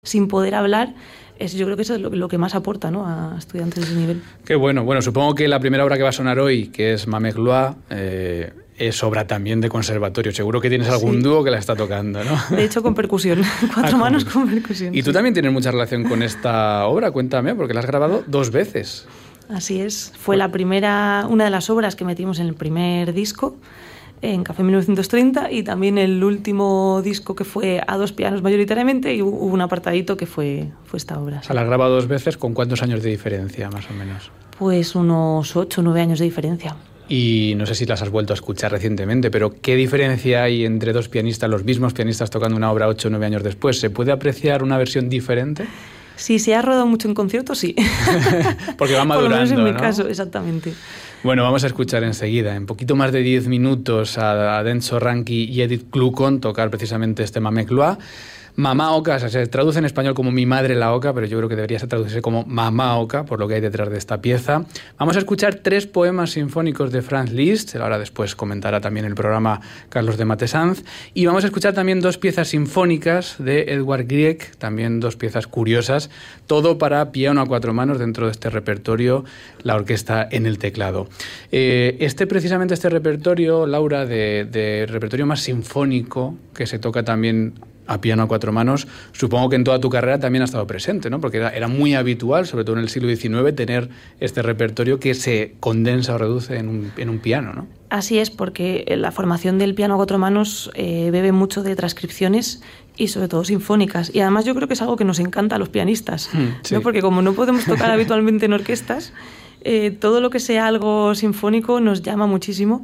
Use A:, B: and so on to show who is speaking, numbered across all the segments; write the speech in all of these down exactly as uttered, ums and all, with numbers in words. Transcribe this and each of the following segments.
A: sin poder hablar. Es, yo creo que eso es lo, lo que más aporta, ¿no?, a estudiantes de ese nivel.
B: Qué bueno. Bueno, supongo que la primera obra que va a sonar hoy, que es Ma Magloire, eh, es obra también de conservatorio. Seguro que tienes algún sí. dúo que la está tocando, ¿no?
A: De hecho, con percusión. Cuatro ah, manos con percusión.
B: Y sí. tú también tienes mucha relación con esta obra. Cuéntame, porque la has grabado dos veces.
A: Así es. Fue la primera, una de las obras que metimos en el primer disco, en Café mil novecientos treinta, y también el último disco, que fue a dos pianos mayoritariamente, y hubo un apartadito que fue, fue esta obra.
B: O sea, la has grabado dos veces. ¿Con cuántos años de diferencia, más o menos?
A: Pues unos ocho o nueve años de diferencia.
B: Y no sé si las has vuelto a escuchar recientemente, pero ¿qué diferencia hay entre dos pianistas, los mismos pianistas tocando una obra ocho o nueve años después? ¿Se puede apreciar una versión diferente?
A: Si se ha rodado mucho en conciertos, sí.
B: Porque va madurando,
A: por lo menos en mi
B: ¿no?
A: caso, exactamente.
B: Bueno, vamos a escuchar enseguida, en poquito más de diez minutos, a Denso Ranki y Edith Kluckhohn tocar precisamente este Ma Magloire. Mamá Oca, o sea, se traduce en español como Mi madre la oca, pero yo creo que debería traducirse como Mamá Oca, por lo que hay detrás de esta pieza. Vamos a escuchar tres poemas sinfónicos de Franz Liszt, ahora después comentará también el programa Carlos de Matesanz, y vamos a escuchar también dos piezas sinfónicas de Edward Grieg, también dos piezas curiosas, todo para piano a cuatro manos dentro de este repertorio, la orquesta en el teclado. Eh, este precisamente este repertorio, Laura, de, de repertorio más sinfónico, que se toca también a piano a cuatro manos, supongo que en toda tu carrera también ha estado presente, ¿no? Porque era, era muy habitual, sobre todo en el siglo diecinueve, tener este repertorio que se condensa o reduce en un, en un piano, ¿no?
A: Así es, porque la formación del piano a cuatro manos eh, bebe mucho de transcripciones y sobre todo sinfónicas. Y además yo creo que es algo que nos encanta a los pianistas, mm, sí. ¿no? Porque como no podemos tocar habitualmente en orquestas, Eh, todo lo que sea algo sinfónico nos llama muchísimo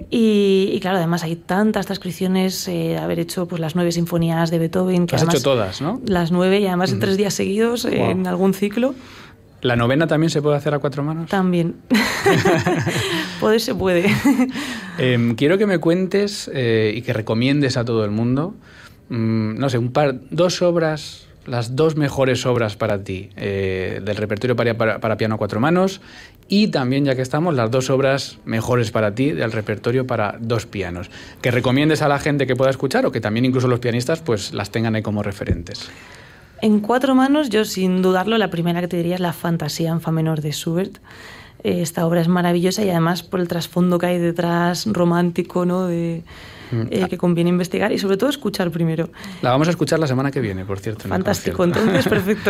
A: y, y claro, además hay tantas transcripciones, eh, haber hecho pues las nueve sinfonías de Beethoven, que
B: has
A: además,
B: hecho todas, ¿no?
A: Las nueve, y además en tres días seguidos, eh,
B: wow.
A: en algún ciclo.
B: ¿La novena también se puede hacer a cuatro manos?
A: También. Poder se puede.
B: eh, quiero que me cuentes eh, y que recomiendes a todo el mundo, mmm, no sé, un par, dos obras, las dos mejores obras para ti, eh, del repertorio para, para, para piano a cuatro manos, y también, ya que estamos, las dos obras mejores para ti del repertorio para dos pianos, que recomiendes a la gente que pueda escuchar, o que también incluso los pianistas pues las tengan ahí como referentes.
A: En cuatro manos, yo sin dudarlo, la primera que te diría es la Fantasía en fa menor de Schubert. Esta obra es maravillosa, y además por el trasfondo que hay detrás, romántico, ¿no?, de... Eh, que conviene investigar y sobre todo escuchar primero.
B: La vamos a escuchar la semana que viene, por cierto.
A: Fantástico, entonces perfecto.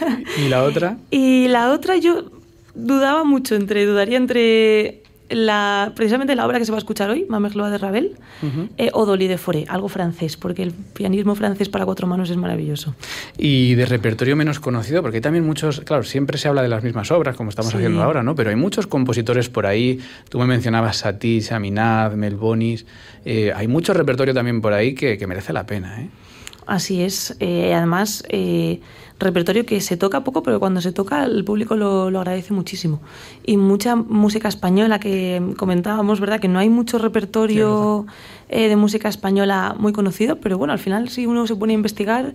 B: ¿Y la otra?
A: Y la otra yo dudaba mucho, entre dudaría entre la precisamente la obra que se va a escuchar hoy, Ma Magloire de Ravel, uh-huh. eh, o Dolly de Forêt, algo francés, porque el pianismo francés para cuatro manos es maravilloso.
B: Y de repertorio menos conocido, porque hay también muchos, claro, siempre se habla de las mismas obras, como estamos sí. haciendo ahora, ¿no? Pero hay muchos compositores por ahí, tú me mencionabas Satie, Chaminade, Melbonis, eh, hay mucho repertorio también por ahí que, que merece la pena, ¿eh?
A: Así es, eh, además eh, repertorio que se toca poco, pero cuando se toca el público lo, lo agradece muchísimo. Y mucha música española que comentábamos, ¿verdad? Que no hay mucho repertorio eh, de música española muy conocido, pero bueno, al final si uno se pone a investigar,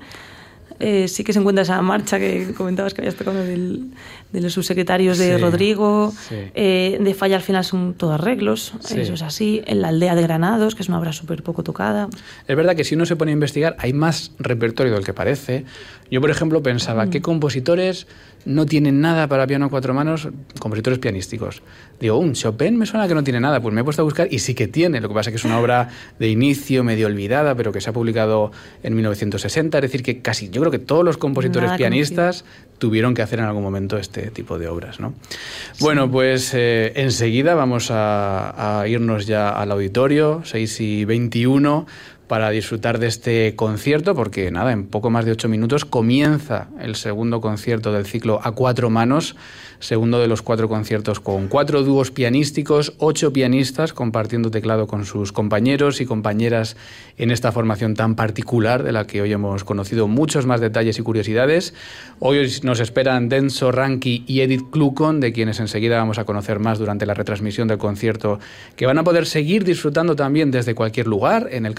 A: eh, sí que se encuentra esa marcha que comentabas que habías tocado del, de los subsecretarios de sí, Rodrigo, sí. Eh, de Falla al final son todos arreglos, sí. Eso es así, en La aldea de Granados, que es una obra súper poco tocada.
B: Es verdad que si uno se pone a investigar hay más repertorio del que parece. Yo, por ejemplo, pensaba, mm. ¿qué compositores no tienen nada para piano a cuatro manos? Compositores pianísticos. Digo, un Chopin me suena que no tiene nada, pues me he puesto a buscar y sí que tiene. Lo que pasa es que es una obra de inicio, medio olvidada, pero que se ha publicado en mil novecientos sesenta, es decir, que casi, yo creo que todos los compositores nada pianistas conocido. Tuvieron que hacer en algún momento este tipo de obras, ¿no? Sí. Bueno, pues eh, enseguida vamos a, a irnos ya al auditorio, seis y veintiuno, para disfrutar de este concierto, porque nada, en poco más de ocho minutos comienza el segundo concierto del ciclo A Cuatro Manos, segundo de los cuatro conciertos con cuatro dúos pianísticos, ocho pianistas compartiendo teclado con sus compañeros y compañeras en esta formación tan particular de la que hoy hemos conocido muchos más detalles y curiosidades. Hoy nos esperan Denso Ranki y Edith Kluckhohn, de quienes enseguida vamos a conocer más durante la retransmisión del concierto, que van a poder seguir disfrutando también desde cualquier lugar en el canal Mar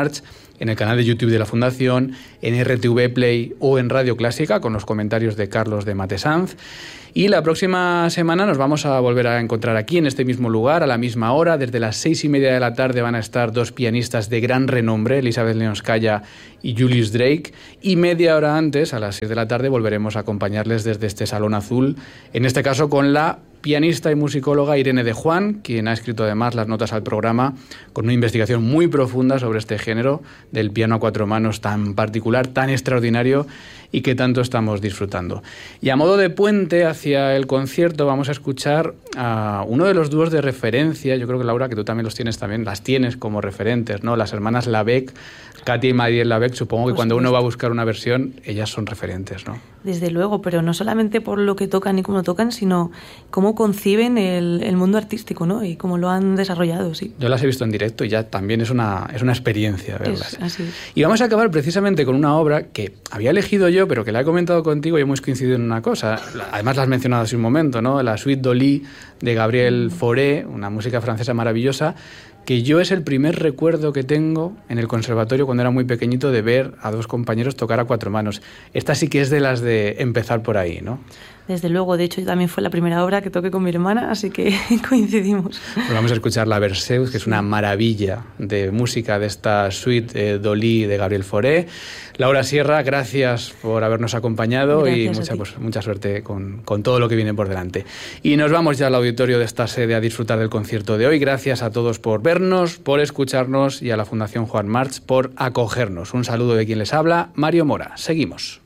B: March, en el canal de YouTube de la Fundación, en R T V Play o en Radio Clásica con los comentarios de Carlos de Matesanz. Y la próxima semana nos vamos a volver a encontrar aquí en este mismo lugar, a la misma hora. Desde las seis y media de la tarde van a estar dos pianistas de gran renombre, Elizabeth Leonskaya y Julius Drake. Y media hora antes, a las seis de la tarde, volveremos a acompañarles desde este Salón Azul, en este caso con la pianista y musicóloga Irene de Juan, quien ha escrito además las notas al programa con una investigación muy profunda sobre este género del piano a cuatro manos tan particular, tan extraordinario y que tanto estamos disfrutando. Y a modo de puente hacia el concierto vamos a escuchar a uno de los dúos de referencia. Yo creo que, Laura, que tú también los tienes también, las tienes como referentes, ¿no? Las hermanas Labec, Katia y Marielle Labec. Supongo que cuando uno va a buscar una versión, ellas son referentes, ¿no?
A: Desde luego, pero no solamente por lo que tocan y cómo lo tocan, sino cómo conciben el, el mundo artístico, ¿no? Y cómo lo han desarrollado, sí.
B: Yo las he visto en directo y ya también es una, es una experiencia verlas.
A: Es así.
B: Y vamos a acabar precisamente con una obra que había elegido yo, pero que la he comentado contigo y hemos coincidido en una cosa. Además la has mencionado hace un momento, ¿no? La Suite Dolly de Gabriel Fauré, una música francesa maravillosa, que yo es el primer recuerdo que tengo en el conservatorio cuando era muy pequeñito de ver a dos compañeros tocar a cuatro manos. Esta sí que es de las de empezar por ahí, ¿no?
A: Desde luego, de hecho también fue la primera obra que toqué con mi hermana, así que coincidimos.
B: Pues vamos a escuchar la Berceuse, que es una maravilla de música de esta Suite eh, Dolly de Gabriel Fauré. Laura Sierra, gracias por habernos acompañado gracias y mucha, pues, mucha suerte con, con todo lo que viene por delante. Y nos vamos ya al auditorio de esta sede a disfrutar del concierto de hoy. Gracias a todos por vernos, por escucharnos y a la Fundación Juan March por acogernos. Un saludo de quien les habla, Mario Mora. Seguimos.